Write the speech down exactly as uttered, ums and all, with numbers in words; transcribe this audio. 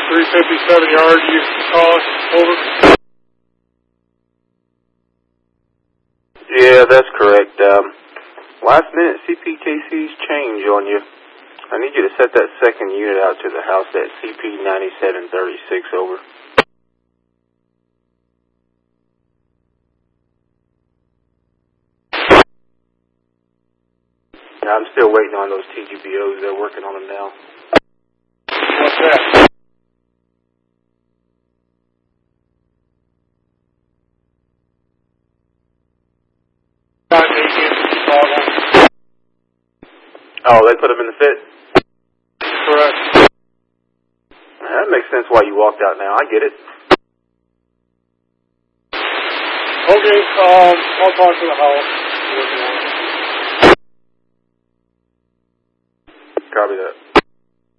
three fifty-seven yard, you call us, over. Yeah, that's correct. Um, last minute C P K C's change on you. I need you to set that second unit out to the house at C P ninety-seven thirty-six, over. Yeah, I'm still waiting on those T G B Os. They're working on them now. What's that? Oh, they put them in the fit? Correct. That makes sense why you walked out now. I get it. Okay, um, I'll talk to the house. Copy that.